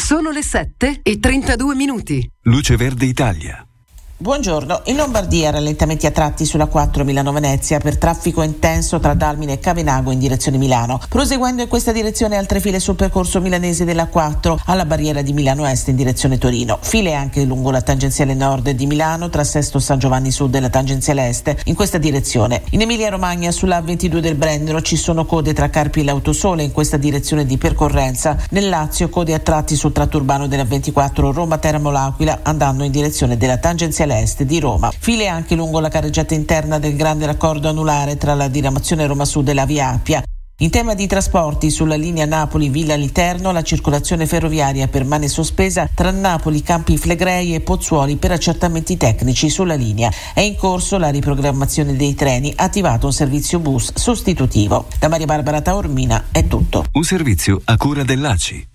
Sono le 7:32. Luce Verde Italia. Buongiorno. In Lombardia rallentamenti a tratti sulla 4 Milano-Venezia per traffico intenso tra Dalmine e Cavenago in direzione Milano. Proseguendo in questa direzione altre file sul percorso milanese della 4 alla barriera di Milano Est in direzione Torino. File anche lungo la tangenziale nord di Milano tra Sesto San Giovanni Sud e la tangenziale est in questa direzione. In Emilia Romagna sulla A22 del Brennero ci sono code tra Carpi e l'Autosole in questa direzione di percorrenza. Nel Lazio code a tratti sul tratto urbano della 24 Roma-Teramo L'Aquila andando in direzione della tangenziale est di Roma. File anche lungo la carreggiata interna del grande raccordo anulare tra la diramazione Roma Sud e la Via Appia. In tema di trasporti, sulla linea Napoli-Villa Literno la circolazione ferroviaria permane sospesa tra Napoli, Campi Flegrei e Pozzuoli per accertamenti tecnici sulla linea. È in corso la riprogrammazione dei treni, attivato un servizio bus sostitutivo. Da Maria Barbara Taormina è tutto. Un servizio a cura dell'ACI.